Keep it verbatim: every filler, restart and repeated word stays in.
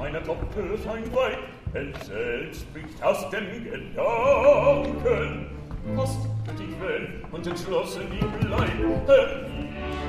meiner Tochter sein Weib, entsetzt spricht aus dem Gedanken. Hast du dich wenn und entschlossen im Leib,